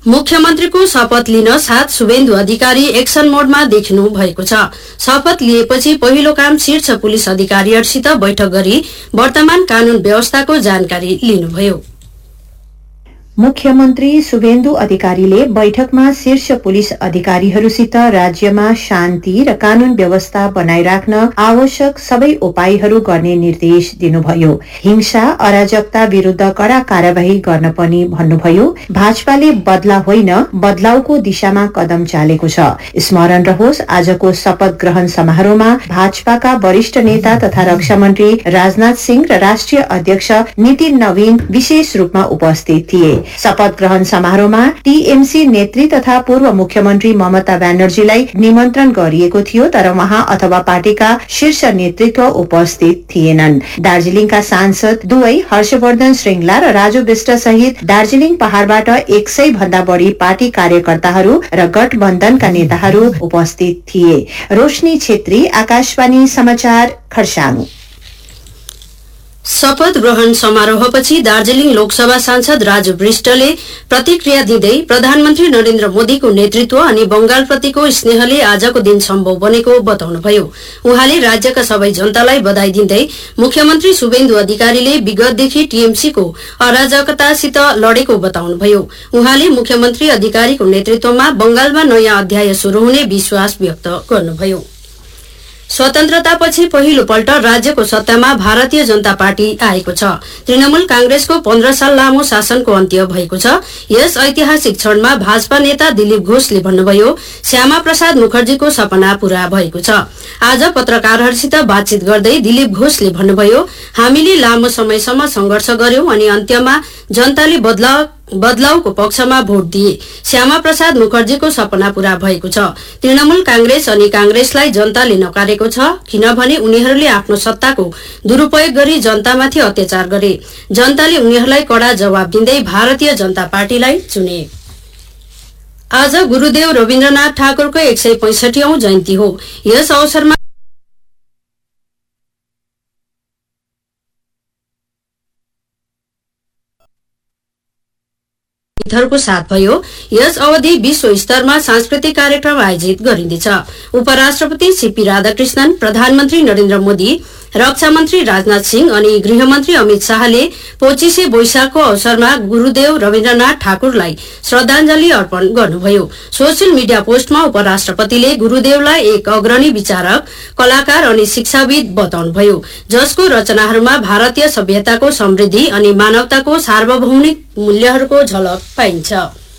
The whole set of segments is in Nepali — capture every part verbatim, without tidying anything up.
मुख्यमन्त्रीको शपथ लिन साथ शुभेन्दु अधिकारी एक्सन मोडमा देखिनु भएको छ। शपथ लिएपछि पहिलो काम शीर्ष पुलिस अधिकारीहरूसित बैठक गरी वर्तमान कानून व्यवस्थाको जानकारी लिनुभयो। मुख्यमन्त्री शुभेन्दु अधिकारीले बैठकमा शीर्ष पुलिस अधिकारीहरूसित राज्यमा शान्ति र कानून व्यवस्था बनाइराख्न आवश्यक सबै उपायहरू गर्ने निर्देश दिनुभयो। हिंसा अराजकता विरूद्ध कड़ा कार्यवाही गर्न पनि भन्नुभयो। भाजपाले बदला होइन बदलावको दिशामा कदम चालेको छ। स्मरण रहोस्, आजको शपथ ग्रहण समारोहमा भाजपाका वरिष्ठ नेता तथा रक्षा मन्त्री राजनाथ सिंह र राष्ट्रिय अध्यक्ष नितिन नवीन विशेष रूपमा उपस्थित थिए। शपथ ग्रहण समारोहमा टीएमसी नेत्री तथा पूर्व मुख्यमन्त्री ममता ब्यानर्जीलाई निमन्त्रण गरिएको थियो, तर उहाँ अथवा पार्टीका शीर्ष नेतृत्व उपस्थित थिएनन्। दार्जीलिङका सांसद दुवै हर्षवर्धन श्रृंगला र राजु विष्ट सहित दार्जीलिङ पहाड़बाट एक सय भन्दा बढ़ी पार्टी कार्यकर्ताहरू र गठबन्धनका नेताहरू उपस्थित थिए। रोशनी छेत्री, आकाशवाणी समाचार, खरसाङ। शपथ ग्रहण समारोहपछि दार्जीलिङ लोकसभा सांसद राजु विष्टले प्रतिक्रिया दिँदै प्रधानमन्त्री नरेन्द्र मोदीको नेतृत्व अनि बंगालप्रतिको स्नेहले आजको दिन सम्भव बनेको बताउनुभयो। उहाँले राज्यका सबै जनतालाई बधाई दिँदै मुख्यमन्त्री शुभेन्दु अधिकारीले विगतदेखि टीएमसीको अराजकतासित लडेको बताउनुभयो। उहाँले मुख्यमन्त्री अधिकारीको नेतृत्वमा बंगालमा नयाँ अध्याय शुरू हुने विश्वास व्यक्त गर्नुभयो। स्वतन्त्रतापछि पहिलो पल्ट राज्यको सत्तामा भारतीय जनता पार्टी आएको छ। तृणमूल कांग्रेसको पन्ध्र साल लामो शासनको अन्त्य भएको छ। यस ऐतिहासिक क्षणमा भाजपा नेता दिलीप घोषले भन्नुभयो, श्यामा प्रसाद मुखर्जीको सपना पूरा भएको छ। आज पत्रकारहरूसित बातचीत गर्दै दिलीप घोषले भन्नुभयो, हामीले लामो समयसम्म संघर्ष गर्यौं अनि अन्त्यमा जनताले बदलाव बदलावको पक्षमा भोट दिए। श्यामा प्रसाद मुखर्जीको सपना पूरा भएको छ। तृणमूल कांग्रेस अनि कांग्रेसलाई जनताले नकारेको छ, किनभने उनीहरूले आफ्नो सत्ताको दुरूपयोग गरी जनतामाथि अत्याचार गरे। जनताले उनीहरूलाई कड़ा जवाब दिँदै भारतीय जनता पार्टीलाई चुने। आज गुरूदेव रविन्द्रनाथ ठाकुरको एक सय पैंसठीऔं जयन्ती हो। यस अवसरमा को साथ भयो। यस अवधि विश्व स्तरमा सांस्कृतिक कार्यक्रम आयोजित गरिँदैछ। उपराष्ट्रपति सीपी राधाकृष्णन, प्रधानमन्त्री नरेन्द्र मोदी, रक्षा मन्त्री राजनाथ सिंह अनि गृहमन्त्री अमित शाहले पच्चीसे वैशाखको अवसरमा गुरूदेव रविन्द्रनाथ ठाकुरलाई श्रद्धांजलि अर्पण गर्नुभयो। सोशल मिडिया पोस्टमा उपराष्ट्रपतिले गुरूदेवलाई एक अग्रणी विचारक, कलाकार अनि शिक्षाविद बताउनुभयो, जसको रचनाहरूमा भारतीय सभ्यताको समृद्धि अनि मानवताको सार्वभौमिक मूल्यहरूको झलक पाइन्छ।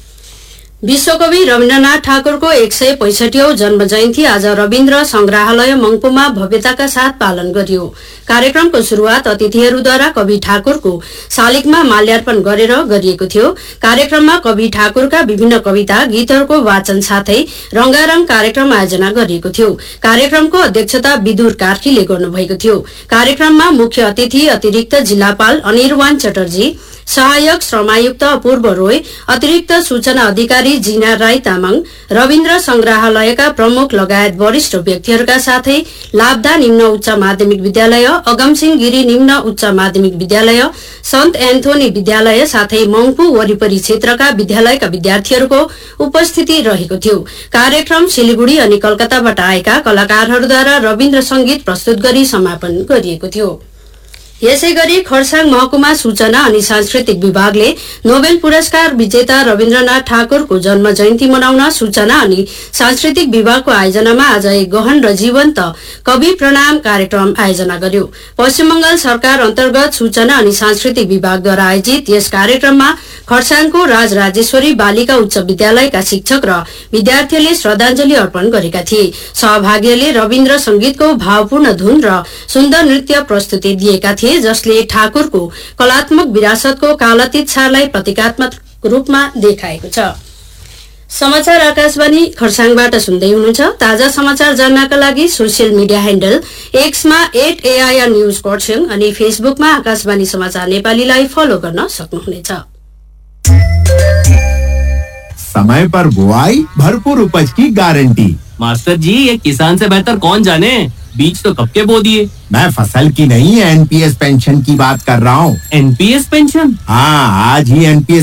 विश्वकवि रविन्द्रनाथ ठाकुरको एक सय पैंसठीऔं जन्म जयन्ती आज रविन्द्र संग्रहालय मंगपुमा भव्यताका साथ पालन गरियो। कार्यक्रमको शुरूआत अतिथिहरूद्वारा कवि ठाकुरको शालिगमा माल्यार्पण गरेर गरिएको थियो। कार्यक्रममा कवि ठाकुरका विभिन्न कविता, गीतहरूको वाचन साथै रंगारंग कार्यक्रम आयोजना गरिएको थियो। कार्यक्रमको अध्यक्षता विदुर कार्कीले गर्नुभएको थियो। कार्यक्रममा मुख्य अतिथि अतिरिक्त जिल्लापाल अनिर्वाण चटर्जी, सहायक श्रमायुक्त अपूर्व रोय, अतिरिक्त सूचना अधिकारी जीना राई तामाङ, रविन्द्र संग्रहालयका प्रमुख लगायत वरिष्ठ व्यक्तिहरूका साथै लाभदा निम्न उच्च माध्यमिक विद्यालय, अगमसिंह गिरी निम्न उच्च माध्यमिक विद्यालय, सन्त एन्थोनी विद्यालय साथै मंगपु वरिपरि क्षेत्रका विद्यालयका विद्यार्थीहरूको उपस्थिति रहेको थियो। कार्यक्रम सिलिगुडी अनि कलकत्ताबाट आएका कलाकारहरूद्वारा रविन्द्र संगीत प्रस्तुत गरी समापन गरिएको थियो। यसैगरी खरसाङ महकुमा सूचना अनि सांस्कृतिक विभागले नोबेल पुरस्कार विजेता रविन्द्रनाथ ठाकुरको जन्म जयन्ती मनाउन सूचना अनि सांस्कृतिक विभागको आयोजनामा आज एक गहन र जीवन्त कवि प्रणाम कार्यक्रम आयोजना गर्यो। पश्चिम बंगाल सरकार अन्तर्गत सूचना अनि सांस्कृतिक विभागद्वारा आयोजित यस कार्यक्रममा खरसाङको राजराजेश्वरी बालिका उच्च विद्यालयका शिक्षक र विद्यार्थीहरूले श्रद्धांजलि अर्पण गरेका थिए। सहभागीहरूले रविन्द्र संगीतको भावपूर्ण धुन र सुन्दर नृत्य प्रस्तुति दिएका थिए, जसले ठाकुरको कलात्मक विरासतको कालातीत छारलाई प्रतीकात्मक रूपमा देखाएको छ। समाचार आकाशवाणी खरसाङबाट सुन्दै हुनुहुन्छ। ताजा समाचार जान्नका लागि social media handle एक्समा at AIR news Kurseong अनि फेसबुकमा आकाशवाणी समाचार नेपालीलाई फलो गर्न सक्नुहुनेछ। समय पर बुआई, भरपूर उपज की गारंटी। मास्टर जी, ये किसान से बेहतर कौन जाने? बीज तो कब के बो दिए। मैं फसल की नहीं, एनपीएस पेंशन की बात कर रहा हूँ। NPS pension? हाँ, आज ही एनपीएस